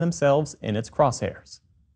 themselves in its crosshairs.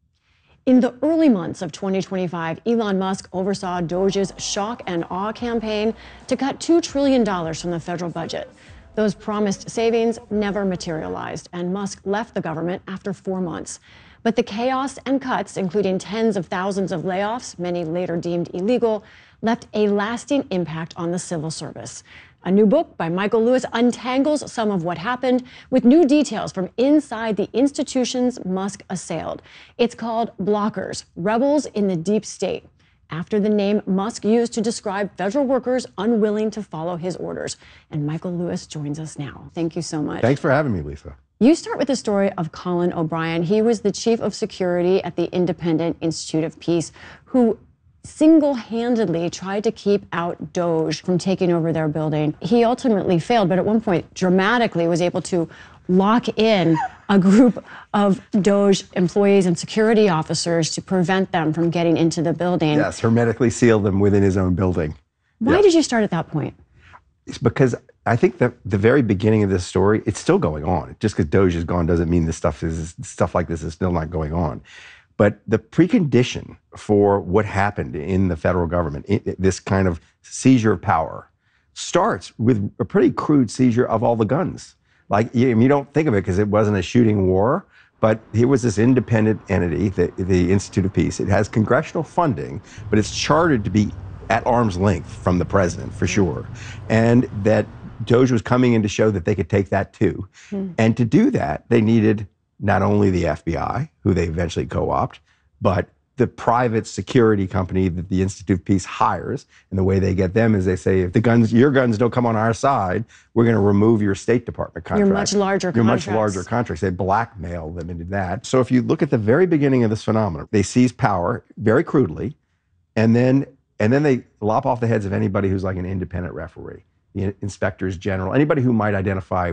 In the early months of 2025, Elon Musk oversaw Doge's shock and awe campaign to cut $2 trillion from the federal budget. Those promised savings never materialized, and Musk left the government after 4 months. But the chaos and cuts, including tens of thousands of layoffs, many later deemed illegal, left a lasting impact on the civil service. A new book by Michael Lewis untangles some of what happened with new details from inside the institutions Musk assailed. It's called Blockers: Rebels in the Deep State, after the name Musk used to describe federal workers unwilling to follow his orders. And Michael Lewis joins us now. Thank you so much. Thanks for having me, Lisa. You start with the story of Colin O'Brien. He was the chief of security at the Independent Institute of Peace, who single-handedly tried to keep out Doge from taking over their building. He ultimately failed, but at one point dramatically was able to lock in a group of Doge employees and security officers to prevent them from getting into the building. Yes, hermetically sealed them within his own building. Why did you start at that point? It's because I think that the very beginning of this story, it's still going on. Just because Doge is gone doesn't mean stuff like this is still not going on. But the precondition for what happened in the federal government, this kind of seizure of power, starts with a pretty crude seizure of all the guns. Like, you don't think of it because it wasn't a shooting war, but here was this independent entity, the Institute of Peace. It has congressional funding, but it's chartered to be at arm's length from the president, for sure. And that Doge was coming in to show that they could take that too. And to do that, they needed not only the FBI, who they eventually co-opt, but the private security company that the Institute of Peace hires. And the way they get them is they say, if your guns don't come on our side, we're going to remove your State Department contract. Your much larger contracts. They blackmail them into that. So if you look at the very beginning of this phenomenon, they seize power very crudely, and then they lop off the heads of anybody who's like an independent referee, the inspectors general, anybody who might identify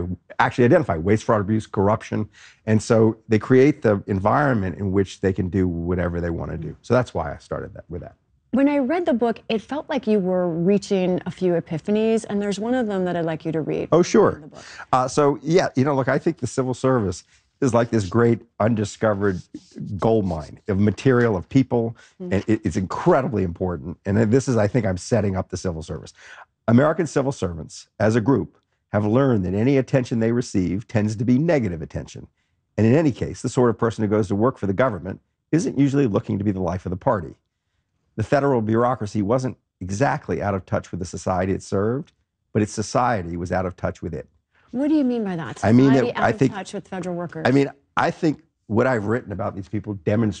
waste, fraud, abuse, corruption. And so they create the environment in which they can do whatever they want to do. So that's why I started with that. When I read the book, it felt like you were reaching a few epiphanies, and there's one of them that I'd like you to read. Oh, sure. So yeah, look, I think the civil service is like this great undiscovered gold mine of material, of people, and it's incredibly important. And this is, I think I'm setting up the civil service. American civil servants, as a group, have learned that any attention they receive tends to be negative attention. And in any case, the sort of person who goes to work for the government isn't usually looking to be the life of the party. The federal bureaucracy wasn't exactly out of touch with the society it served, but its society was out of touch with it. What do you mean by that? Society out of touch with federal workers? I think what I've written about these people demonstrates